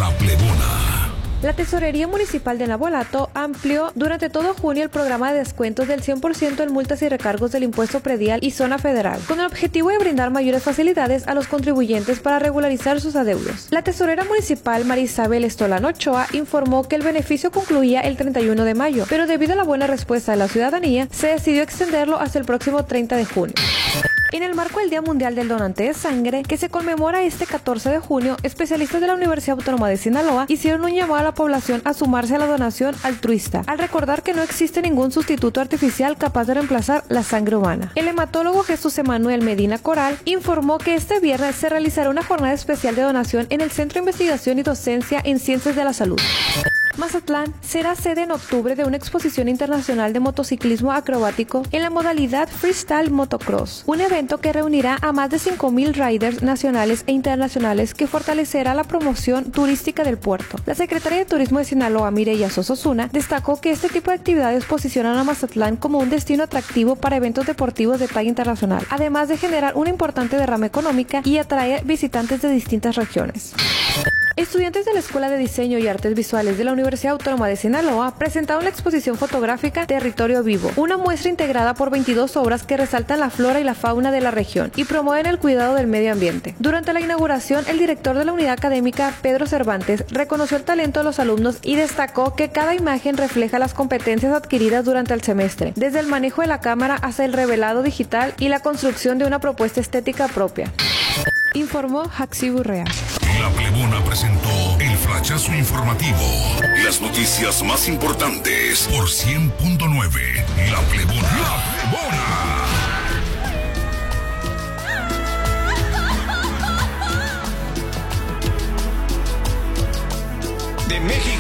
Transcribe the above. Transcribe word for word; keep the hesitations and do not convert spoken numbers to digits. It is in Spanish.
La Plebona. La Tesorería Municipal de Navolato amplió durante todo junio el programa de descuentos del cien por ciento en multas y recargos del impuesto predial y zona federal, con el objetivo de brindar mayores facilidades a los contribuyentes para regularizar sus adeudos. La tesorera municipal Marisabel Estolano Ochoa informó que el beneficio concluía el treinta y uno de mayo, pero debido a la buena respuesta de la ciudadanía, se decidió extenderlo hasta el próximo treinta de junio. En el marco del Día Mundial del Donante de Sangre, que se conmemora este catorce de junio, especialistas de la Universidad Autónoma de Sinaloa hicieron un llamado a la población a sumarse a la donación altruista, al recordar que no existe ningún sustituto artificial capaz de reemplazar la sangre humana. El hematólogo Jesús Emanuel Medina Coral informó que este viernes se realizará una jornada especial de donación en el Centro de Investigación y Docencia en Ciencias de la Salud. Mazatlán será sede en octubre de una exposición internacional de motociclismo acrobático en la modalidad Freestyle Motocross, un evento que reunirá a más de cinco mil riders nacionales e internacionales que fortalecerá la promoción turística del puerto. La secretaria de Turismo de Sinaloa, Mireya Sosa Osuna, destacó que este tipo de actividades posicionan a Mazatlán como un destino atractivo para eventos deportivos de talla internacional, además de generar una importante derrama económica y atraer visitantes de distintas regiones. Estudiantes de la Escuela de Diseño y Artes Visuales de la Universidad Autónoma de Sinaloa presentaron la exposición fotográfica Territorio Vivo, una muestra integrada por veintidós obras que resaltan la flora y la fauna de la región y promueven el cuidado del medio ambiente. Durante la inauguración, el director de la unidad académica, Pedro Cervantes, reconoció el talento de los alumnos y destacó que cada imagen refleja las competencias adquiridas durante el semestre, desde el manejo de la cámara hasta el revelado digital y la construcción de una propuesta estética propia. Informó Jaxi Burrea. La Plebona presentó el flachazo informativo. Las noticias más importantes por cien punto nueve. La Plebona. La Plebona. De México.